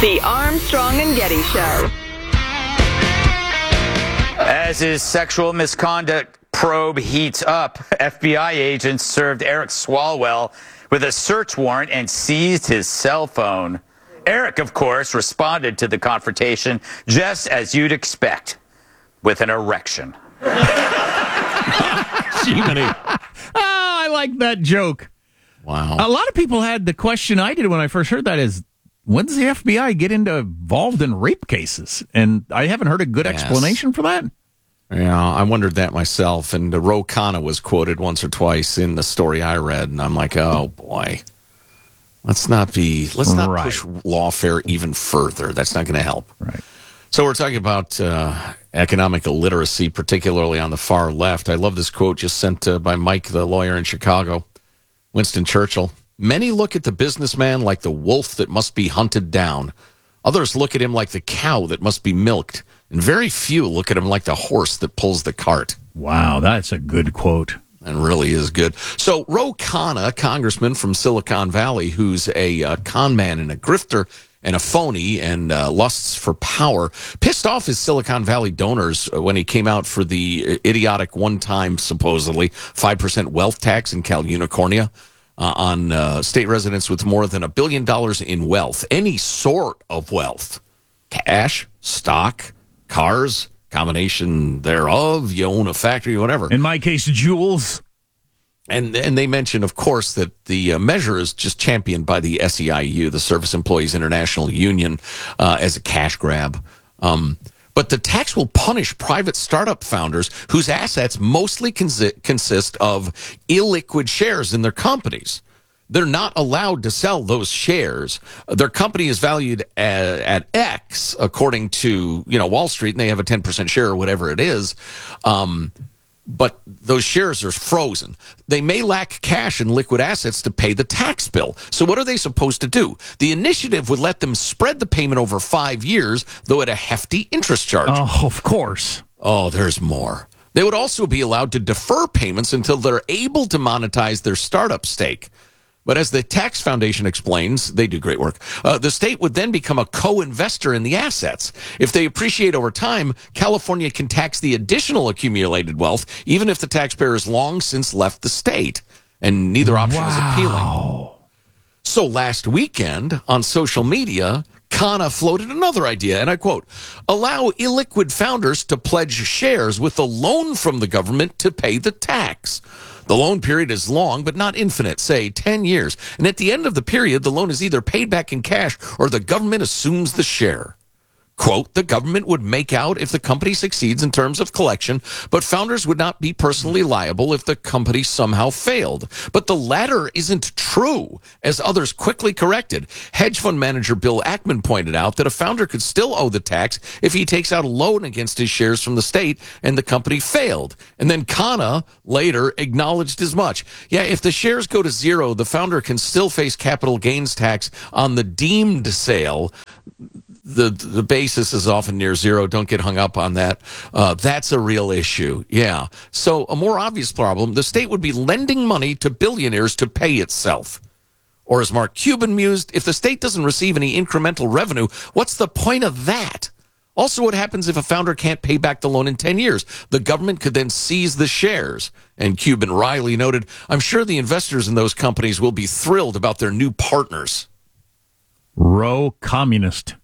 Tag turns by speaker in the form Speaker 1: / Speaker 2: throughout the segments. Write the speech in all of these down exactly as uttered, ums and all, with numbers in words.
Speaker 1: The Armstrong and Getty Show.
Speaker 2: As his sexual misconduct probe heats up, F B I agents served Eric Swalwell with a search warrant and seized his cell phone. Eric, of course, responded to the confrontation just as you'd expect, with an erection.
Speaker 3: Jiminy. Oh, I like that joke.
Speaker 4: Wow.
Speaker 3: A lot of people had the question I did when I first heard that is, when does the F B I get into, involved in rape cases? And I haven't heard a good
Speaker 4: Yes.
Speaker 3: explanation for that.
Speaker 4: Yeah, I wondered that myself. And uh, Ro Khanna was quoted once or twice in the story I read, and I'm like, oh boy, let's not be, let's not
Speaker 3: Right.
Speaker 4: push lawfare even further. That's not going to help.
Speaker 3: Right.
Speaker 4: So we're talking about uh, economic illiteracy, particularly on the far left. I love this quote just sent uh, by Mike, the lawyer in Chicago. Winston Churchill. Many look at the businessman like the wolf that must be hunted down. Others look at him like the cow that must be milked. And very few look at him like the horse that pulls the cart.
Speaker 3: Wow, that's a good quote.
Speaker 4: And really is good. So Ro Khanna, congressman from Silicon Valley, who's a uh, con man and a grifter and a phony and uh, lusts for power, pissed off his Silicon Valley donors when he came out for the idiotic one-time, supposedly, five percent wealth tax in Cal Unicornia uh, on uh, state residents with more than a billion dollars in wealth. Any sort of wealth. Cash, stock, cars, combination thereof, you own a factory, whatever.
Speaker 3: In my case, jewels.
Speaker 4: And and they mention, of course, that the uh, measure is just championed by the S E I U, the Service Employees International Union, uh, as a cash grab. Um, but the tax will punish private startup founders whose assets mostly consi- consist of illiquid shares in their companies. They're not allowed to sell those shares. Their company is valued at, at X, according to you know Wall Street, and they have a ten percent share or whatever it is. Um, but those shares are frozen. They may lack cash and liquid assets to pay the tax bill. So what are they supposed to do? The initiative would let them spread the payment over five years, though at a hefty interest charge.
Speaker 3: Oh, of course.
Speaker 4: Oh, there's more. They would also be allowed to defer payments until they're able to monetize their startup stake. But as the Tax Foundation explains, they do great work, uh, the state would then become a co-investor in the assets. If they appreciate over time, California can tax the additional accumulated wealth, even if the taxpayer has long since left the state. And neither option is appealing. So last weekend, on social media, Khanna floated another idea, and I quote, allow illiquid founders to pledge shares with a loan from the government to pay the tax. The loan period is long, but not infinite, say ten years. And at the end of the period, the loan is either paid back in cash or the government assumes the share. Quote, the government would make out if the company succeeds in terms of collection, but founders would not be personally liable if the company somehow failed. But the latter isn't true, as others quickly corrected. Hedge fund manager Bill Ackman pointed out that a founder could still owe the tax if he takes out a loan against his shares from the state and the company failed. And then Khanna later acknowledged as much. Yeah, if the shares go to zero, the founder can still face capital gains tax on the deemed sale. The the basis is often near zero. Don't get hung up on that. Uh, that's a real issue. Yeah. So a more obvious problem, the state would be lending money to billionaires to pay itself. Or as Mark Cuban mused, if the state doesn't receive any incremental revenue, what's the point of that? Also, what happens if a founder can't pay back the loan in ten years? The government could then seize the shares. And Cuban Riley noted, I'm sure the investors in those companies will be thrilled about their new partners.
Speaker 3: Row communist.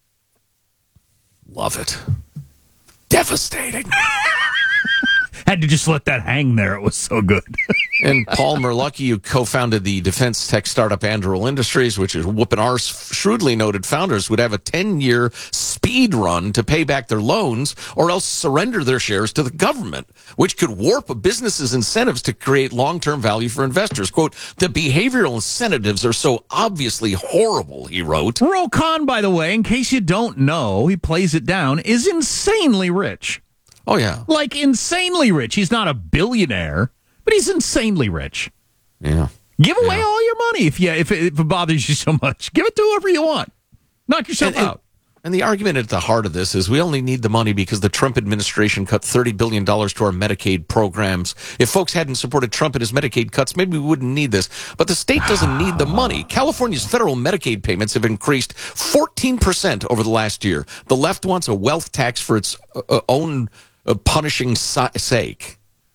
Speaker 4: Love it. Devastating.
Speaker 3: Had to just let that hang there. It was so good.
Speaker 4: And Paul Merlucky, who co-founded the defense tech startup Anduril Industries, which is whooping arse, shrewdly noted founders would have a ten-year speed run to pay back their loans or else surrender their shares to the government, which could warp a business's incentives to create long-term value for investors. Quote, the behavioral incentives are so obviously horrible, he wrote.
Speaker 3: Ro Khan, by the way, in case you don't know, he plays it down, is insanely rich.
Speaker 4: Oh, yeah.
Speaker 3: Like, insanely rich. He's not a billionaire, but he's insanely rich.
Speaker 4: Yeah.
Speaker 3: Give away
Speaker 4: Yeah.
Speaker 3: all your money if you if it, if it bothers you so much. Give it to whoever you want. Knock yourself
Speaker 4: And- and-
Speaker 3: out.
Speaker 4: And the argument at the heart of this is we only need the money because the Trump administration cut thirty billion dollars to our Medicaid programs. If folks hadn't supported Trump and his Medicaid cuts, maybe we wouldn't need this. But the state doesn't need the money. California's federal Medicaid payments have increased fourteen percent over the last year. The left wants a wealth tax for its uh, own uh, punishing si- sake.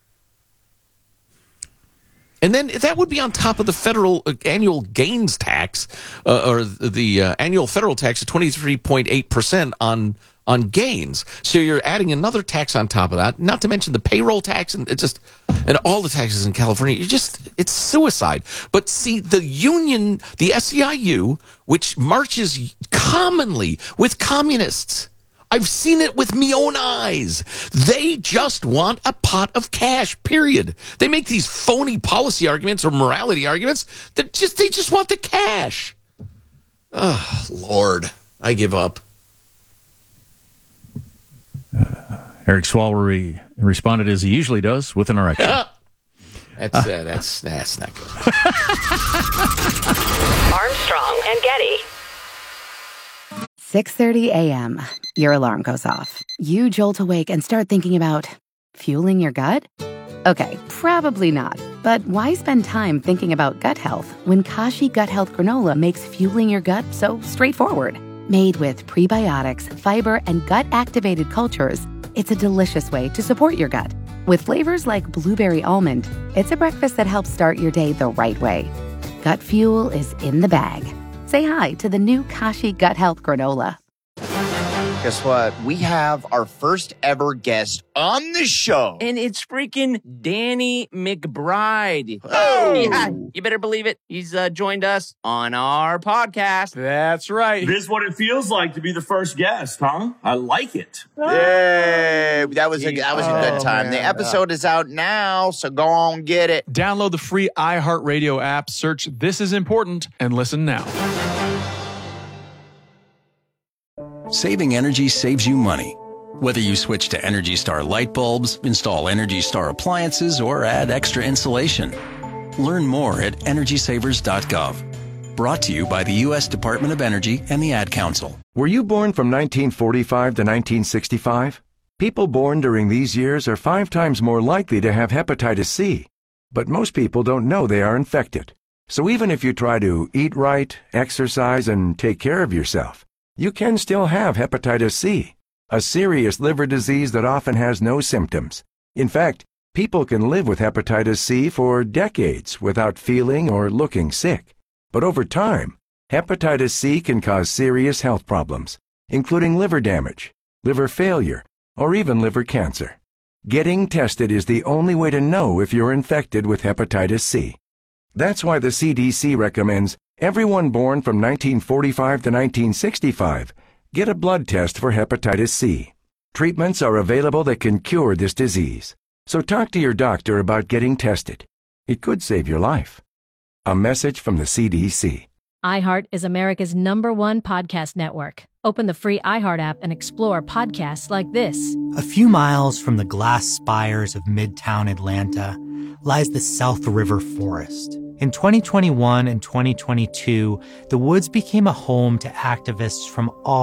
Speaker 4: And then that would be on top of the federal uh, annual gains tax, uh, or the uh, annual federal tax of twenty-three point eight percent on on gains. So you're adding another tax on top of that, not to mention the payroll tax and it just and all the taxes in California. You just it's suicide. But see, the union, the S E I U, which marches commonly with communists, I've seen it with me own eyes. They just want a pot of cash, period. They make these phony policy arguments or morality arguments that just they just want the cash. Oh, Lord, I give up.
Speaker 3: Uh, Eric Swalwell re- responded as he usually does with an erection.
Speaker 4: that's, uh, that's, that's not good.
Speaker 1: Armstrong and Getty.
Speaker 5: six thirty a.m. Your alarm goes off. You jolt awake and start thinking about fueling your gut? Okay, probably not. But why spend time thinking about gut health when Kashi Gut Health Granola makes fueling your gut so straightforward? Made with prebiotics, fiber, and gut-activated cultures, it's a delicious way to support your gut. With flavors like blueberry almond, it's a breakfast that helps start your day the right way. Gut fuel is in the bag. Say hi to the new Kashi Gut Health Granola.
Speaker 6: Guess what? We have our first ever guest on the show.
Speaker 7: And it's freaking Danny McBride.
Speaker 6: Oh!
Speaker 7: Yeah, you better believe it. He's uh, joined us on our podcast.
Speaker 8: That's right.
Speaker 9: This is what it feels like to be the first guest, huh? I like it.
Speaker 6: Yay! That was a that was a good
Speaker 8: Oh,
Speaker 6: time.
Speaker 8: man.
Speaker 6: The episode is out now, so go on get it.
Speaker 8: Download the free iHeartRadio app, search This Is Important, and listen now.
Speaker 10: Saving energy saves you money. Whether you switch to Energy Star light bulbs, install Energy Star appliances, or add extra insulation. Learn more at energy savers dot gov. Brought to you by the U S Department of Energy and the Ad Council.
Speaker 11: Were you born from nineteen forty-five to nineteen sixty-five? People born during these years are five times more likely to have hepatitis C. But most people don't know they are infected. So even if you try to eat right, exercise, and take care of yourself, you can still have hepatitis C, a serious liver disease that often has no symptoms. In fact, people can live with hepatitis C for decades without feeling or looking sick. But over time, hepatitis C can cause serious health problems, including liver damage, liver failure, or even liver cancer. Getting tested is the only way to know if you're infected with hepatitis C. That's why the C D C recommends everyone born from nineteen forty-five to nineteen sixty-five get a blood test for hepatitis C. Treatments are available that can cure this disease. So talk to your doctor about getting tested. It could save your life. A message from the C D C.
Speaker 12: iHeart is America's number one podcast network. Open the free iHeart app and explore podcasts like this.
Speaker 13: A few miles from the glass spires of Midtown Atlanta lies the South River Forest. In twenty twenty-one and twenty twenty-two, the woods became a home to activists from all